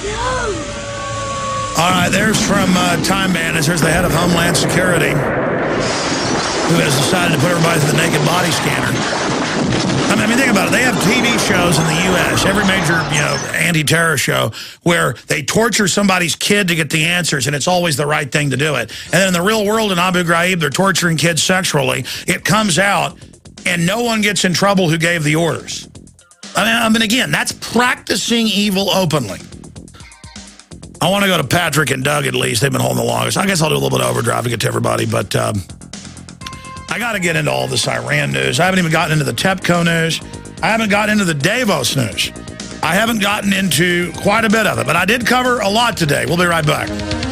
All right, there's from Time Bandits. There's the head of Homeland Security, who has decided to put everybody through the naked body scanner. I mean, think about it. They have TV shows in the U.S., every major, anti-terror show, where they torture somebody's kid to get the answers, and it's always the right thing to do it. And then in the real world in Abu Ghraib, they're torturing kids sexually. It comes out, and no one gets in trouble who gave the orders. I mean, again, that's practicing evil openly. I want to go to Patrick and Doug at least. They've been holding the longest. I guess I'll do a little bit of overdrive to get to everybody, but I got to get into all this Iran news. I haven't even gotten into the TEPCO news. I haven't gotten into the Davos news. I haven't gotten into quite a bit of it, but I did cover a lot today. We'll be right back.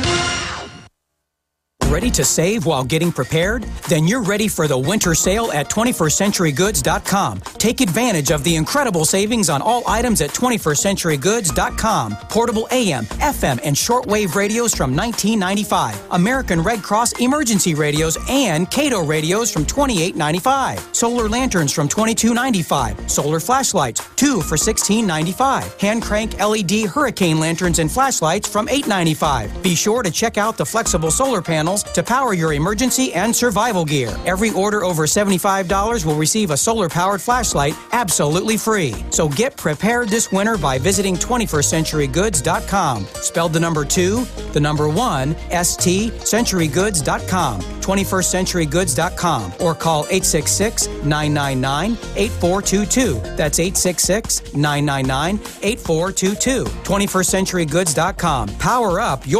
Ready to save while getting prepared? Then you're ready for the winter sale at 21stCenturyGoods.com. Take advantage of the incredible savings on all items at 21stCenturyGoods.com. Portable AM, FM, and shortwave radios from $19.95. American Red Cross emergency radios and Cato radios from $28.95. Solar lanterns from $22.95. Solar flashlights, 2 for $16.95. Hand crank LED hurricane lanterns and flashlights from $8.95. Be sure to check out the flexible solar panels to power your emergency and survival gear. Every order over $75 will receive a solar-powered flashlight absolutely free. So get prepared this winter by visiting 21stCenturyGoods.com. Spelled the number 2, the number 1, ST, CenturyGoods.com. 21stCenturyGoods.com. Or call 866-999-8422. That's 866-999-8422. 21stCenturyGoods.com. Power up your